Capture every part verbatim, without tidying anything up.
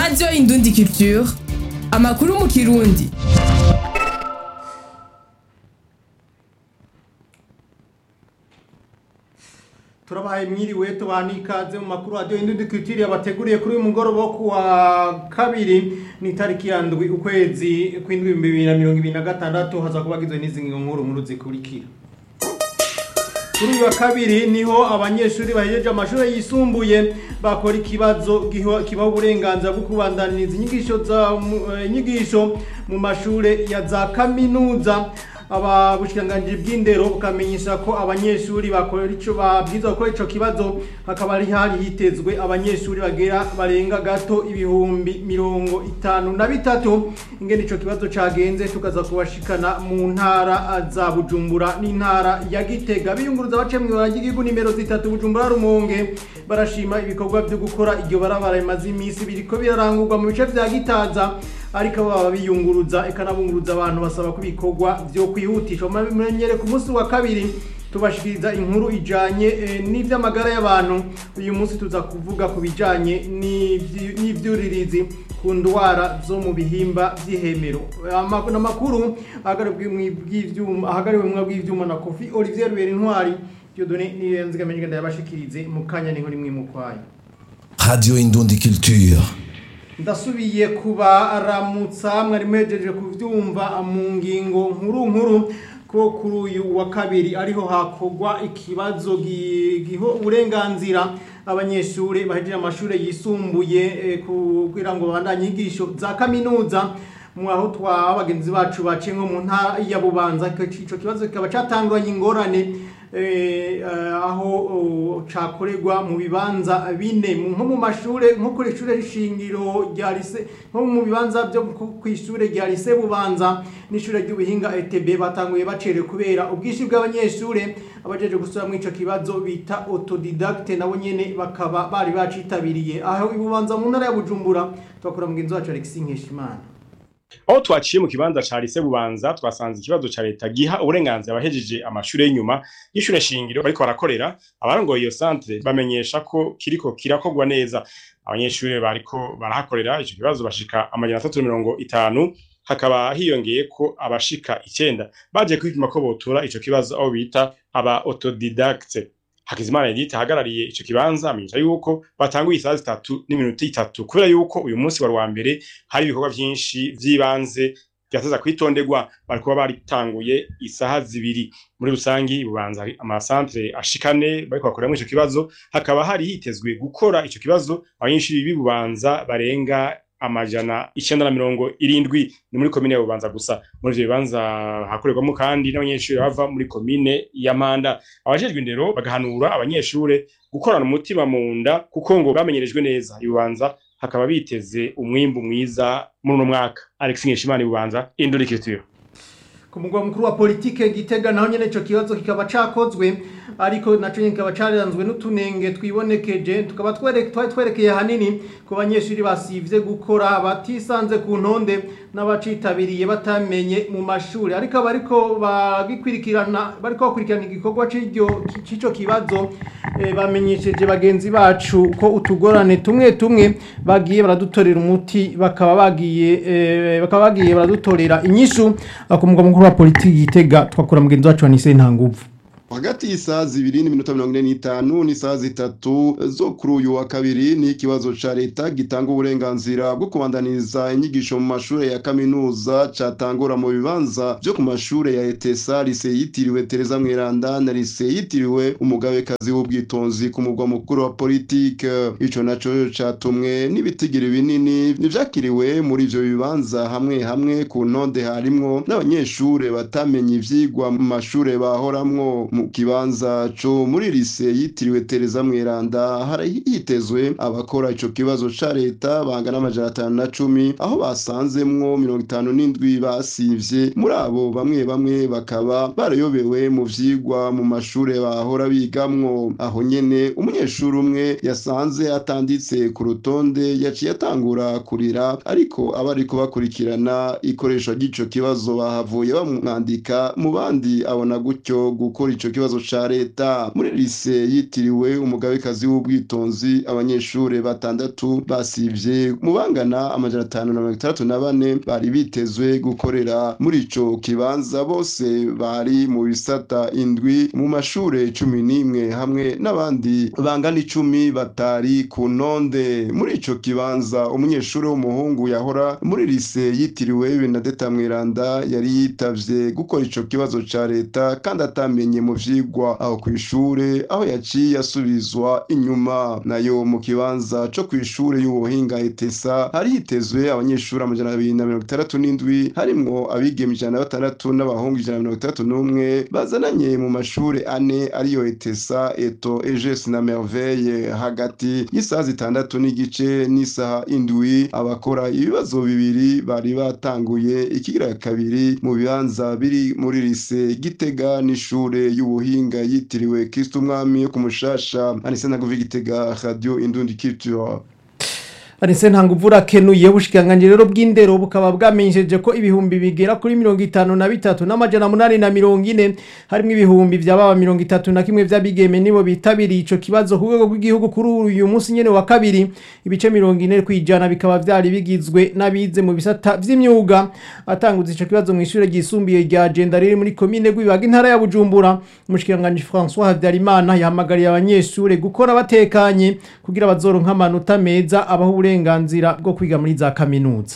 Radio Indundi Culture, amakuru mu Kirundi. Turabahaye mwiriwe tubani ikaze mu makuru Radio Indundi Culture yabateguriye kuri uyu mugoroba ku wa kabiri ni tariki ya ndwi ukwezi kw'indwi bibiri na mirongo ibiri na gatandatu haza kubagizwe n'izi nkuru nkuru zikurikira. Kuri uyu wa kabiri niho abanyeshuri bahejeje amashuri yisumbuye bakora ikibazo kibaho uburenganzira bwo kubandaniza inyigisho za inyigisho mu mashuri ya za kaminuza. Aba bushikanganje bw'indero bukamenyesha ko abanyeshuri bakora ico babwiza gukora ico kibazo hakaba ari hari hitezwe abanyeshuri bagera barenga gato ibihumbi mirongo itanu na bitatu. Ingene ico kibazo cagenze tukaza kubashikana mu ntara za Bujumbura n'intara ya Gitega. Biyunguruza bace mu y'igihugu nimero zitatu Bujumbura Rumonge barashima ibikorwa byo gukora iryo barabara imaze imisi biriko birarangurwa mu bice vya Gitaza, ariko baba biyunguruza ikanabunguruza abantu basaba ko ibikorwa byo kwihutisha. Mumenyere ku munsi wa kabiri tubashikiriza inkuru ijanye e, n'ivy'amagara y'abantu. Uyu munsi tuza kuvuga ku bijanye n'ivyuririzi ku ndwara zo mu bihimba vy'ihemero. Amakuru ahagariwe mw'ivyuma ahagariwe mw'ivyuma na Kofi Olivier Berintwari Dieudonné Niyonzigamenye ndayabashikirize mu kanya n'inkuru imwe mu kwayo. Radio Indundi Culture. Ndasubiye kubaramutsa mwari mwejeje kuvyumva mu ngingo nkuru nkuru ko kuri uyu wa kabiri ariho hakogwa ikibazo giho uburenganzira abanyeshuri bahejeje amashuri yisumbuye kugira ngo bandanye inyigisho za kaminuza. Mu aho twa abagenzi bacu baciye nko mu ntara ya Bubanza, ico kibazo kikaba catanguranye ingorane eh aho cakoregwa mu bibanza bine nko mu mashure nko kuri ishure shingiro rya lycée nko mu bibanza byo ku ishure rya lycée Bubanza n'ishure ry'ubuhinga E T B batanguye bacere kubera ubwishi bw'abanyeshure abajeje gusura mu ico kibazo bita autodidacte nabo nyene bakaba bari bacitabiriye aho Ibubanza mu ntara ya Bujumbura. Twakora mugenzi wacu Alexis Nkeshimana. Aho twaciye mu kibanza ca lycée Bubanza twasanze ikibazo ca leta giha uburenganzira abahejeje amashuri y'inyuma y'ishure shingiro bariko barakorera. Abarongoye iyo centre bamenyesha ko kiriko kirakogwa neza. Abanyeshuri bariko barahakorera ico kibazo bashika amajana atatu na mirongo itanu, hakaba hiyongeye ko abashika icenda baje kwipima ko botura ico kibazo aho bita aba autodidacte. Hakizimana Edith hagarariye ico kibanza amenyesha yuko batanguye isaha zitatu n'iminota itatu kubera yuko uyu munsi wa rwambere hari ibikorwa vyinshi vyibanze byateza kwitonderwa. Barikuba baritanguye isaha zibiri. Muri rusangi Bubanza ama centre ashikane bariko bakorera mu ico kibazo, hakaba hari hitezwe gukora ico kibazo abanyeshuri b'Ibubanza barenga amajana icenda na mirongo irindwi. Ni muri komine ya Bubanza gusa. Muri ivyo bibanza hakorerwamo kandi n'abanyeshuri bava muri komine ya Manda. Abajejwe indero bagahanura abanyeshuri gukorana umutima mu nda kuko ngo bamenyerejwe neza. Ibubanza hakaba biteze umwimbu mwiza muri uno mwaka. Alexis Nkeshimana, Bubanza, Indundi Culture. Ku mugwa mukuru wa politike Gitega naho nyene ico kibazo kikaba cakozwe, ariko naco nyene kikaba caranzwe n'utunenge twibonekeje. Tukaba twereke twari twerekeye hanini ku banyeshuri basivye gukora batisanze ku ntonde n'abacitabiriye batamenye mu mashuri, ariko bariko bagikwirikirana bariko bakurikirana igikorwa c'iryo c'ico kibazo. E, bamenyesheje bagenzi bacu ko utugorane tumwe tumwe bagiye baradutorera umuti bakaba bagiye e, bakaba bagiye baradutorera inyishu. Ku mugwa mukuru wa politiki Gitega twakora mugenzi wacu Anise Ntanguvu. Hagati y'isaha zibiri n'iminota mirongo ine n'itanu n'isaha zitatu zo kuri uyu wa kabiri ni ikibazo ca leta gitanga uburenganzira bwo kubandaniza inyigisho mu mashure ya kaminuza catangura mu bibanza byo ku mashure ya E T S A, lycée yitiriwe Tereza Mweranda na lycée yitiriwe Umugabekazi w'ubwitonzi ku mugwa mukuru wa politike. Ico naco catumwe n'ibitigiri binini nivyakiriwe muri ivyo bibanza, hamwe hamwe ku ntonde harimwo n'abanyeshure batamenye ivyigwa mu mashure bahoramwo. Mu kibanza co muri lycée yitiriwe Tereza Mweranda hari hitezwe abakora ico kibazo ca leta bangana amajana atanu na cumi, aho basanzemwo mirongo itanu n'indwi basivye. Muri abo bamwe bamwe bakaba barayobewe mu vyigwa mu mashure bahora bigamwo. Aho nyene umunyeshuri umwe yasanze atanditse ku rutonde yaciye atangura kurira, ariko abari kubakurikirana ikoresha ry'ico kibazo bahavuye bamwandika mu bandi abona gutyo gukora ico ico kibazo ca leta. Muri lycée yitiriwe umugabekazi w'ubwitonzi abanyeshure batandatu basivye mu bangana amajana atanu na mirongo itandatu na bane bari bitezwe gukorera muri ico kibanza. Bose bari mu bisata indwi mu mashure cumi n'imwe hamwe n'abandi bangana icumi batari ku ntonde. Muri ico kibanza umunyeshure w'umuhungu yahora muri lycée yitiriwe Benedetta Mweranda yari yitavye gukora ico kibazo ca leta kandi atamenye mu vyigwa aho kw'ishure, aho yaciye asubizwa inyuma. Nayo mu kibanza co kw'ishure y'ubuhinga Etesa hari hitezwe abanyeshure amajana abiri na mirongo itandatu n'indwi harimwo abigeme ijana na batandatu n'abahungu ijana na mirongo itandatu n'umwe bazananye mu mashure ane ariyo Etesa, Eto, Eges na Merveille. Hagati y'isaha zitandatu n'igice n'isaha indwi abakora ibibazo bibiri bari batanguye ikigira kabiri mu bibanza biri muri lycée Gitega n'ishure y'ubuhinga yitiriwe Kristo Umwami yo kumushasha. Anise Ntaguvi, Gitega, Radio Indundi Culture. Anise Ntanguvura kenuye bushikiranganji rero bw'indero bukaba bwamenyesheje ko ibihumbi bigera kuri mirongo itanu na bitatu n'amajana munani na mirongo ine harimo ibihumbi vy'ababa mirongo itatu na kimwe vy'abigeme nibo bitabiriye ico kibazo ku rwego rw'igihugu kuri uyu munsi nyene wa kabiri. Ibice mirongo ine kwijana bikaba vyari bigizwe n'abize mu bisata vy'imyuga. Atanguza ico kibazo mu ishure ryisumbuye rya Agenda riri muri komine Rwibaga intara ya Bujumbura, umushikiranganji François Habyarimana yahamagariye abanyeshure gukora batekanye kugira bazoronka amanota meza abaho uburenganzira bwo kwiga muri za kaminuza.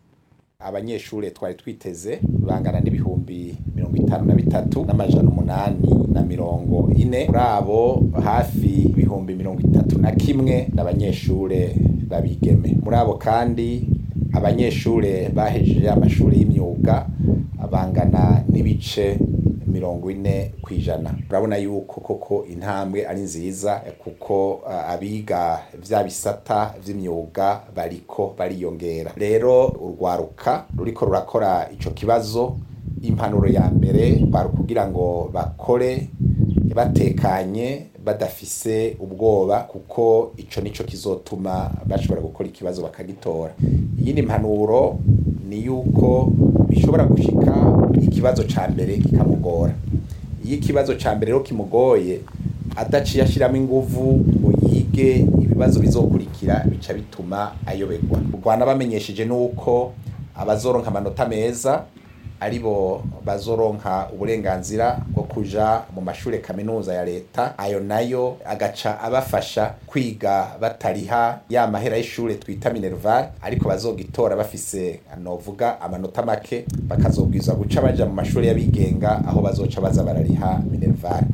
Abanyeshure twari twiteze bangana n'ibihumbi mirongo itanu na bitatu n'amajana umunani na mirongo ine. Muri abo hafi ibihumbi mirongo itatu na kimwe n'abanyeshure babigeme. Muri abo kandi abanyeshure bahejeje amashuri y'imyuga abangana n'ibice mirongo ine kwijana. Urabona yuko koko intambwe ari nziza kuko uh, abiga vya bisata vy'imyuga bariko bariyongera. Rero urwaruka ruriko rurakora ico kibazo, impanuro ya mbere bari kugira ngo bakore batekanye badafise ubwoba kuko ico nico kizotuma bashobora gukora ikibazo bakagitora. Iyindi mpanuro ni yuko bishobora gushika ikibazo ca mbere kikamugora. Iyo ikibazo ca mbere rero kimugoye adaciye ashiramo inguvu ngo yige ibibazo bizokurikira bica bituma ayoberwa. Urwana bamenyesheje nuko abazoronka amanota meza aribo bazoronka uburenganzira bwo kuja mu mashure kaminuza ya leta, ayo nayo agaca abafasha kwiga batariha ya mahera y'ishure twita Minerval, ariko bazogitora bafise anovuga amanota make bakazobwiza guca baja mu mashure y'abigenga aho bazoca baza barariha Minerval.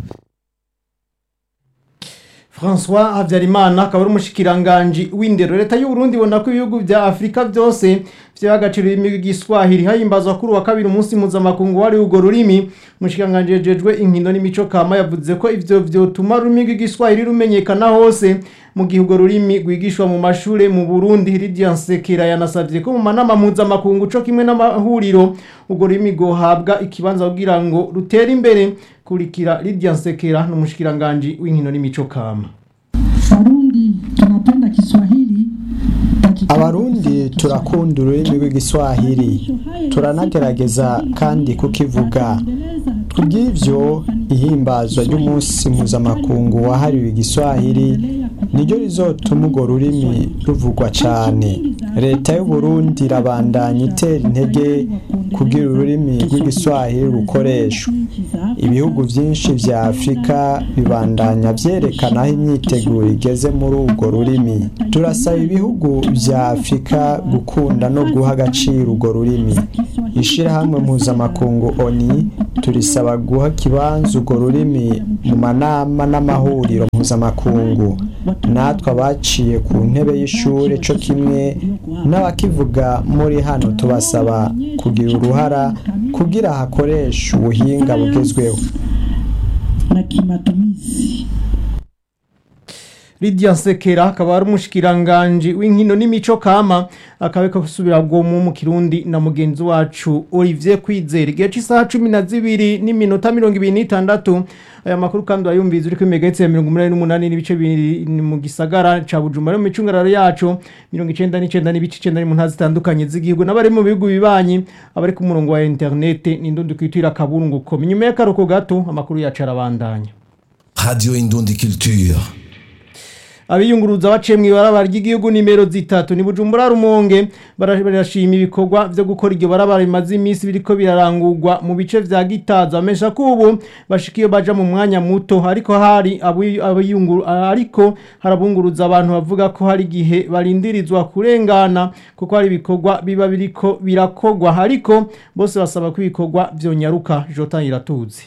François Habyarimana akaba ari umushikiranganje w'indero. Leta y'u Burundi ibona ko ibihugu vya Afrika byose vyagaciro imigiswahili hayimbazwa kuri wa kabiri umunsi mpuzamakungu wari ugo rurimi. Umushikiranganje yejejwe inkino n'imico kama yavuze ko ivyo vyotuma ururimi rw'igiswahili rumenyekana hose mu gihugu rurimi rwigishwa mu mashure mu Burundi. Lydia Nsekera yanasavye ko mu manama mpuzamakungu co kimwe n'amahuriro ugo rurimi gohabwa ikibanza kugira ngo rutere imbere. Kurikira Lydia Nsekera n'umushikiranganje w'inkino n'imico kama. Warundi tunapenda Kiswahili. Abarundi turakunda ururimi rw'igiswahili, turanagerageza kandi kukivuga. Kubw'ivyo ihimbazwa ry'umunsi mpuzamakungu wahariwe igiswahili niryo rizotuma urwo rurimi ruvugwa cane. Leta y'u Burundi irabandanya itera intege kugira ururimi rw'igiswahili rukoreshwa. Ibihugu vyinshi vya Afrika bibandanya vyerekana aho imyiteguro igeze muri urwo rurimi. Turasaba ibihugu vya Afrika gukunda no guha agaciro urwo rurimi. Ishirahamwe mpuzamakungu O N U turisaba guha kibanza urwo rurimi mu manama n'amahuriro mpuzamakungu. Natwe abaciye ku ntebe y'ishure co kimwe n'abakivuga muri hano tubasaba kugira uruhara kugira hakoresha ubuhinga bugezweho. Lydia Sekera akaba ari umushikiranganje w'inkino n'imico kama akabeka gusubira bwo mu Kirundi na mugenzi wacu Olivier Kwizera igihe cy'isaha cumi na zibiri n'iminota mirongo ibiri n'itandatu. Aya makuru kandi ayumviza uri ku megahertz ya mirongo umunani n'umunani n'ibice bibiri mu gisagara ca Bujumbura mu micungararo yacu mirongo icenda n'icenda n'ibice icenda mu ntazi zitandukanye z'igihugu n'abari mu bihugu bibanyi abari ku murongo wa internet n'indundi kwitira kaburungu ko nyuma y'akaruko gato amakuru yacu arabandanya. Radio Indundi Culture. Abiyunguruza baciye mu ibarabara ry'igihugu nimero zitatu ni Bujumbura Rumonge barashima ibikorwa byo gukora iryo barabara bimaze iminsi biriko birarangurwa mu bice vya Gitaza amesha kubu bashikiye baja mu mwanya muto ariko hari abiyunguru ariko harabunguruza abantu bavuga ko hari gihe barindirizwa kurengana kuko hari ibikorwa biba biriko birakogwa ariko bose basaba ko ibikorwa vyonyaruka Jota iratuzi.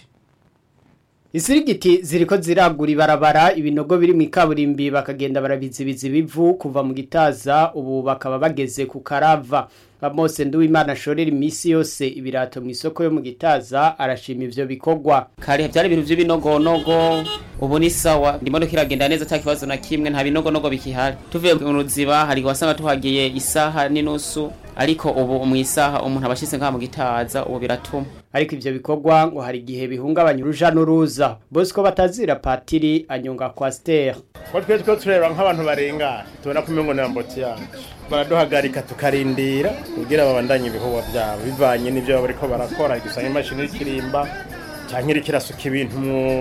Isirigiti ziriko ziragura ibarabara ibinogo biri mu kaburimbi bakagenda barabizibiza bivu kuva mu Gitaza ubu bakaba bageze ku Karava. Bamose Nduwimana shorera imisi yose ibirato mu isoko yo mu Gitaza arashima ivyo bikorwa. Kare byari ibintu by'ibinogonogo ubu ni sawa ndimodoka iragenda neza nta kibazo na kimwe nta binogonogo bikihari. Tuvuye mu Ruziba hari wasanga tuhagiye isaha n'inusu ariko ubu mu isaha umuntu abashitse nka mu Gitaza ubu biratuma. Ariko ivyo bikorwa ngo hari gihe bihungabanya uruja n'uruza. Bosco Batazira Patiri anyonga kwa Stère. Twatwe two tureba nk'abantu barengana tubona ko imengo n'amboti yacu. Baraduhagarika tukarindira kugira babandanye ibihuwa byabo bivanye n'ivyo bariko barakora gusanga imashini ikirimba cyangwa kirasuka ibintu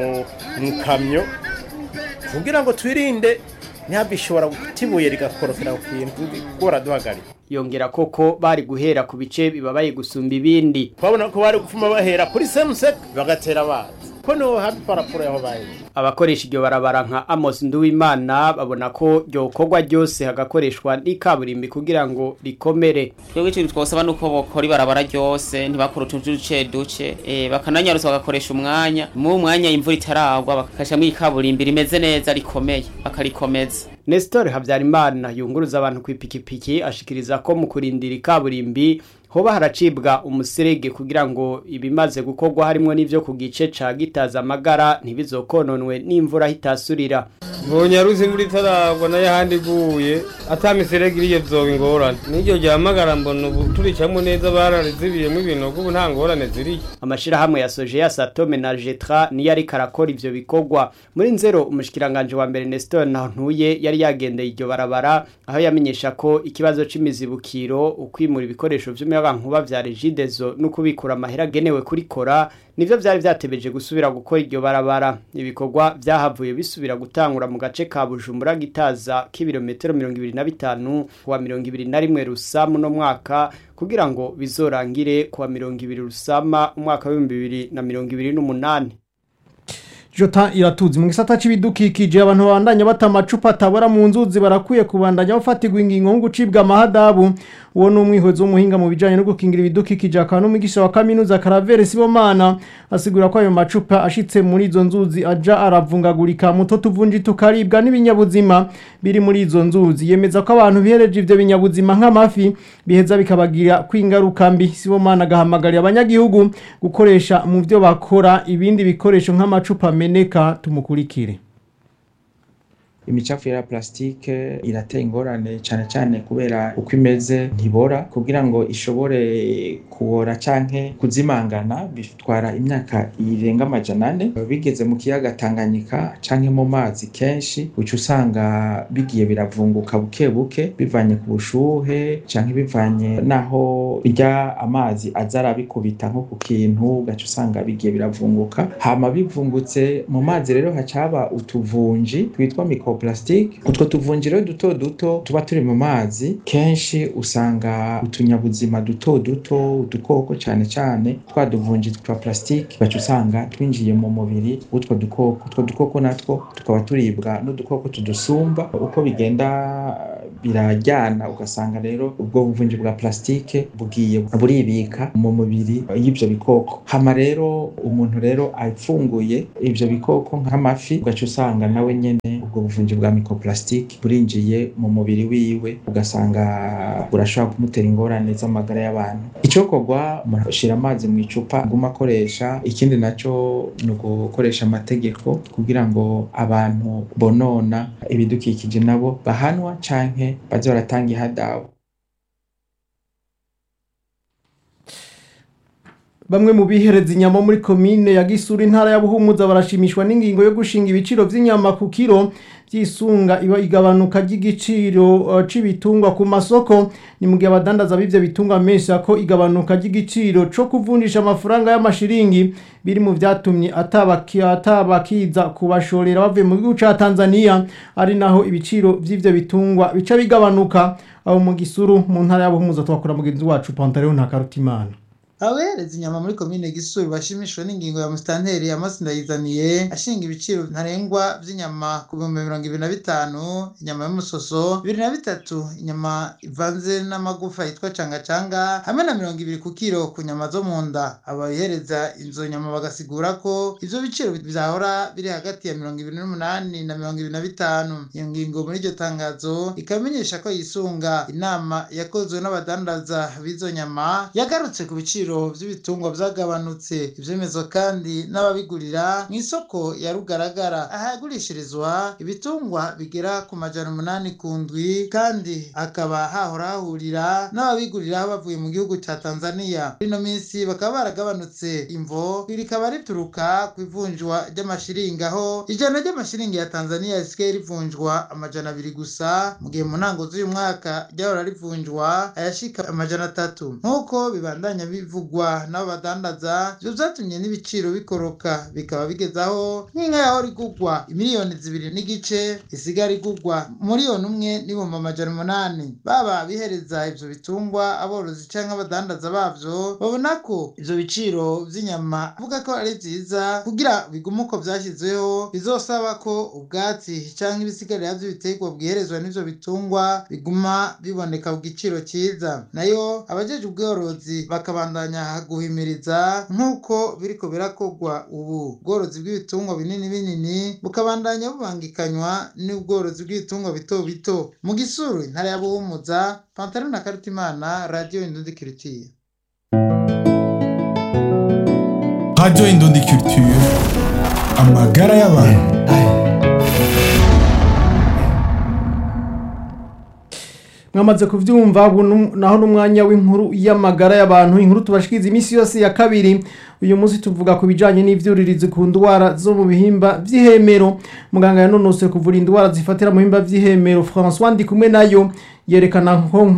mu kamyo kugira ngo twirinde ntiyabishobora gutibuye rigakorokera ku kintu gora duhagarika. Yongera koko bari guhera ku bice bibabaye gusumba ibindi. Twabona ko bari gufuma bahera kuri Semsek bagatera bazi. Ko no happy paraporo yaho baye. Abakoresha iryo barabara nka Amos Nduwimana babona ko ryo kogwa ryose hagakoreshwa n'ikaburimbi kugira ngo rikomere. Twebwe ikintu twosaba nuko bokora ibarabara ryose ntibakora utuduce duce eh bakananyarutsa bagakoresha umwanya mu mwanya imvura itaragwa bakakasha mu ikaburimbi rimeze neza rikomeye bakarikomeza. Nestor Habyarimana yunguruza abantu kwipikipiki ashikiriza ko mu kurindira ikaburimbi hoba haracibwa umuserege kugira ngo ibimaze gukorwa harimo n'ivyo ku gice ca Gitaza amagara ntibizokononwe n'imvura hitasurira. Bonyaruzi muri taragwa na yahandi guye atamiserege iriye vyoba ingorane n'iryo ryamagara mbona ubu turicamo neza bararizibiyemo ibintu kubu nta ngorane ziriye. Amashira hamwe ya Sojeya Satome na Jetra ni yari karakora ivyo bikorwa muri nzero umushikiranganje wa mbere Nestor Ntuye yari yagendeye iryo barabara aho yamenyesha ko ikibazo c'imizibukiro ukwimura ibikoresho vyo nkuba vya Regidezo no kubikura amahera genewe kurikora nivyo vyari vyatebeje gusubira gukora iryo barabara. Ibikorwa vyahavuye bisubira gutangura mu gace ka Bujumbura Gitaza kibirometero mirongo ibiri na bitanu kuwa mirongo ibiri na rimwe Rusama no mwaka kugira ngo bizorangire kuwa mirongo ibiri Rusama umwaka wa bibiri na mirongo ibiri n'umunani. Jota iratuzi mu gisata c'ibidukikije abantu babandanya batamacupa atabora mu nzuzi barakwiye kubandanya bafatirwa ingingo ngucibwa amahadabu. Uwo numwihwezo umuhinga mu bijanye no gukingira ibidukikije akaba n'umwigisha wa kaminuza Karavere Sibomana asigura ko ayo macupa ashitse muri izo nzuzi aja aravungagurika muto tuvunji tukaribwa n'ibinyabuzima biri muri izo nzuzi. Yemeza ko abantu bihereje ivyo binyabuzima nk'amafi biheza bikabagira kwingaruka mbi. Sibomana gahamagarira abanyagihugu gukoresha mu byo bakora ibindi bikoresho nk'amacupa meneka. Tumukurikire. Imicafu ya plastike irateye ingorane cyane cyane kubera uko imeze ntibora kugira ngo ishobore kubora canke kuzimangana bitwara imyaka irenga amajana ane. Bigeze mu kiyaga Tanganyika canke mu mazi kenshi uca usanga bigiye biravunguka buke buke bivanye ku bushuhe canke bivanye naho bijya amazi azara bikubita nko ku kintu gaca usanga bigiye biravunguka. Hama bivungutse mu mazi rero hacaba utuvunji twitwa mikro plastique. Utwo tuvunjiro duto duto tuba turi mu mazi kenshi usanga utunyabuzima duto duto udukoko cyane cyane twa duvunji twa plastique bacu usanga twinjiye mu mubiri utwo dukoko. Utwo dukoko natwo tukaba turibwa n'udukoko tudusumba uko bigenda birajyana ugasanga rero ubwo buvunji bwa plastique bugiye buribika mu mubiri y'ibyo bikoko. Hama rero umuntu rero afunguye ibyo bikoko nk'amafi ugaca usanga nawe nyene ubwo buvunji ubuvunji bwa microplastique burinjiye mu mubiri wiwe ugasanga burashobora kumutera ingorane z'amagara y'abantu. Icokorwa umuntu ashira amazi mu icupa aguma akoresha, ikindi naco ni ugukoresha amategeko kugira ngo abantu bonona ibidukikije nabo bahanwa canke baze baratanga ihadabu. Bamwe mu bihereza inyama muri komine ya Gisuru intara ya Buhumuza barashimishwa n'ingingo yo gushinga ibiciro vy'inyama ku kilo vyisunga iba igabanuka ry'igiciro uh, c'ibitungwa ku masoko. Ni mu gihe abadandaza b'ivyo bitungwa menshi ko igabanuka ry'igiciro co kuvunjisha amafaranga y'amashiringi biri mu vyatumye atabakiya atabakiza kubashorera bavuye mu gihugu ca Tanzania, ari naho ibiciro vy'ivyo bitungwa bica bigabanuka. Abo mu Gisuru mu ntara ya Buhumuza twakora mugenzi wacu Pantaleo Ntakarutimana. Abahereza inyama muri komine Gisuru bashimishwa n'ingingo ya Mustanteri Amasinda yizaniye ashinga ibiciro ntarengwa vy'inyama ku bihumbi mirongo ibiri na bitanu, inyama y'umusoso bibiri na bitatu, inyama ivanze n'amagufa yitwa cangacanga hamwe na mirongo ibiri ku kilo ku nyama zo mu nda. Abahereza izo nyama bagasigura ko ivyo biciro bizahora biri hagati ya mirongo ibiri n'umunani na mirongo ibiri na bitanu. Iyo ngingo muri iryo tangazo ikamenyesha ko yisunga inama yakozwe n'abadandaza b'izo nyama yagarutse ku biciro vy'ibitungwa vyagabanutse. Ivyemezo kandi n'ababigurira mu isoko ya Rugaragara ahagurishirizwa ibitungwa bigera ku majana umunani ku ndwi, kandi akaba hahora hahurira n'ababigurira bavuye mu gihugu ca Tanzania. Ino minsi bakaba baragabanutse, imvo rikaba rituruka ku ivunjwa ry'amashiringi aho ijana ry'amashiringi ya Tanzania risigaye rivunjwa amajana abiri gusa, mu gihe mu ntango z'uyu mwaka ryahora rivunjwa ayashika amajana atatu. Nk'uko bibandanya bivu gwa n'abadandaza byo byatumye n'ibiciro bikoroka, bikaba bigezaho nk'inka yaho rigugwa miliyoni zibiri n'igice isigara igugwa miliyoni umwe n'ibihumbi amajana umunani. Baba bihereza ivyo bitungwa aborozi canke abadandaza bavyo babona ko ivyo biciro vy'inyama avuga ko ari vyiza kugira bigume uko vyashyizweho, bizosaba ko ubwatsi canke ibisigarira vy'ibiterwa bwiherezwa n'ivyo bitungwa biguma biboneka ku giciro cyiza. Nayo abajeje ubworozi bakabandanya guhimiriza nk'uko biriko birakogwa ubu ubworozi bw'ibitungwa binini binini bukabandanya bubangikanywa n'ubworozi bw'ibitungwa bito bito. Mu Gisuru intara ya Buhumuza, Pantaleo Ntakarutimana, Radio Indundi Culture. Radio Indundi Culture, amagara y'abantu. Mwamaze kuvyumva naho n'umwanya w'inkuru y'amagara y'abantu. Inkuru tubashikiza imisi yose ya kabiri. Uyu munsi tuvuga ku bijanye n'ivyuririzi ku ndwara zo mu bihimba vy'ihemero. Muganga yanonose kuvura indwara zifatira mu bihimba vy'ihemero François Ndikumwe nayo yerekana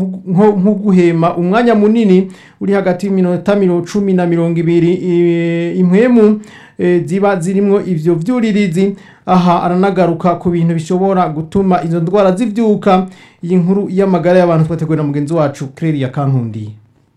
nko guhema umwanya munini uri hagati y'iminota cumi na mirongo ibiri impwemu ziba zirimwo ivyo vyuririzi. Aha aranagaruka ku bintu bishobora gutuma izo ndwara zivyuka. Iyi nkuru y'amagara y'abantu twateguye na mugenzi wacu Clelia Kankundi.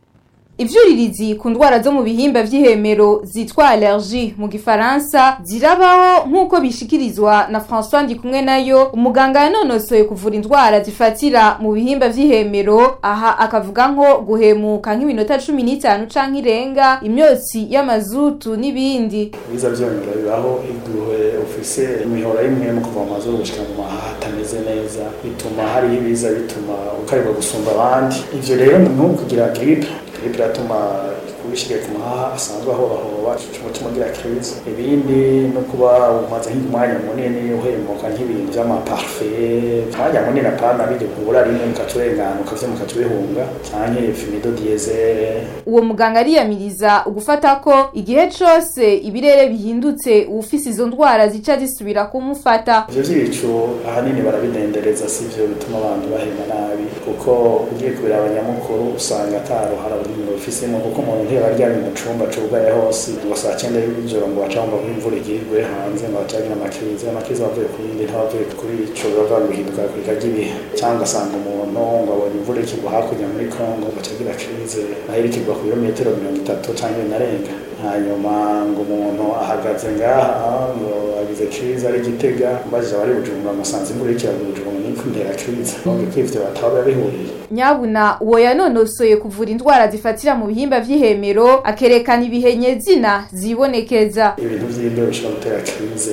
Ivyuririzi ku ndwara zo mu bihimba vy'ihemero zitwa allergie mu gifaransa zirabaho nk'uko bishikirizwa na François Ndikumwe nayo, umuganga yanonosoye kuvura indwara zifatira mu bihimba vy'ihemero. Aha akavuga nko guhemuka nk'iminota cumi n'itanu canke irenga, imyotsi y'amazutu n'ibindi. Biza vyongera bibaho igihe ufise imihora y'imwe mu kuva mu mazuru gushika mu mahaha atameze neza, bituma hari ibiza bituma ukaribwa gusumba abandi. Ivyo rero ni nko kugira grippe biratuma kubishige ku mahaha asanzwe ahobahoba umutima ugira crise. Ibindi no kuba umaze nk'umwanya munini uhemuka nk'ibintu vy'amaparfait mwanya munini apana bije kubura rimwe mukacurengana ukavye mukacurehunga canke fumido diesel. Uwo muganga ariyamiriza ugufata ko igihe cose ibirere bihindutse ufise izo ndwara zica zisubira kumufata. Ivyo vyico ahanini barabidendereza, sivyo bituma abantu bahema nabi, kuko ugiye kubira abanyamukuru usanga ataruhara ufisemo, kuko umuntu ntibaryamye mu cumba cugaye hose ngo saa cyenda y'ijoro ngo bacamba imvura igirwe hanze ngo bacagire amakirize amakirize bavuye ku yindi ntabavuye kuri ico bava guhinduka kurikagira ibihe, cyangwa asanga umuntu ngo abonye imvura ikigwa hakurya muri Kongo bacagira crise naho ikigwa ku birometero mirongo itatu canke binarenga, hanyuma ngo umuntu ahagaze ngaha ngo agize crise ari Gitega mbajije abari Bujumbura musanze imvura ikiraguye Bujumbura ni kuntera crise ngo kwivyo bataba bihuriye. Nyabuna uwo yanonosoye kuvura indwara zifatira mu bihimba vy'ihemero akerekana ibihenyezina zibonekeza. Ibintu vy'imbeho bishobora gutera crise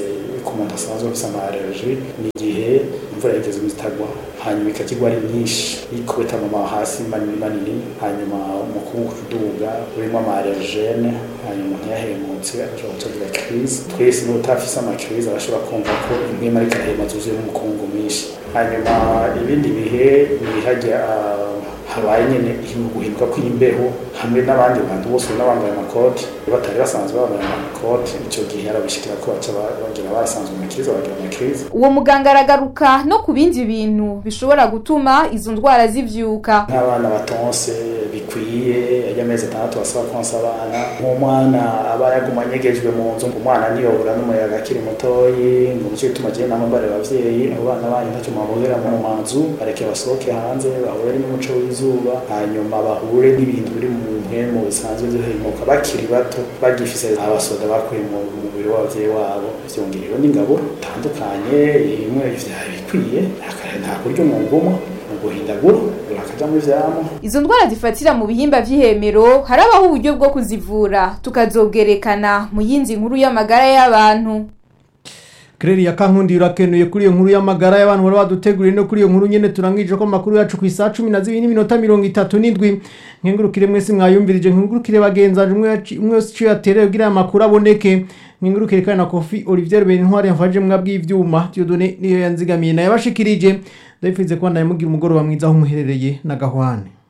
ku muntu asanzwe afise ama allergie ni igihe imvura yigeze itagwa hanyuma ikakigwa ari nyinshi ikubita mu hasi manini manini hanyuma mu kuduga urimo ama allergene hanyuma ntiyahemutse ashobora kugira crise twese n'utafise ama crise arashobora kumva ko imwe ari kahema zuzuye mu mukungu mwinshi hanyuma ibindi bihe bihajya habaye nyene guhinduka kw'imbeho hamwe n'abandi bantu bose n'abambaye amakoti batari basanzwe bambaye amakoti ico gihe arabishikira ko baca bagira basanzwe mu kiza bagira mu kiza. Uwo muganga aragaruka no ku bindi bintu bishobora gutuma izo ndwara zivyuka. Nk'abana batonse bikwiye y'amezi atandatu basaba konsa abana nk'umwana aba yaguma nyegejwe mu nzu umwana niyobora n'umuyaga akiri mutoyi ngo cyo bituma je namambare abavyeyi abana banyu ntacyo mabogera mu manzu bareke basohoke hanze bahure n'umuco w'izuba hanyuma bahure n'ibintu biri mu mpemu bisanzwe byohemuka bakiri bato bagifise abasoda bakuye mu mubiri w'abavyeyi wabo vyongerewe n'ingabo tandukanye imwe ivyaha bikwiye nta kuryo mu ngumo guhindagura urakaja mu vyamo. Izo ndwara zifatira mu bihimba vy'ihemero harabaho uburyo bwo kuzivura tukazobwerekana mu yindi nkuru y'amagara y'abantu. Kreri ya kankundi urakenuye kuri iyo nkuru y'amagara y'abantu bari baduteguriye no kuri iyo nkuru nyene turangije ko makuru yacu ku isaha cumi na zibiri n'iminota mirongo itatu n'indwi nkengurukire mwese mwayumvirije nkengurukire bagenzanje umwe umwe wese yatereye kugira amakuru aboneke nkengurukire kandi na Kofi Olivier Bentware yamfaje mwabwi ivyuma Dieudonné niyo yanzigamiye naye bashikirije ndabifize ko ndaye mugira umugoroba mwiza aho muherereye na Gahwane.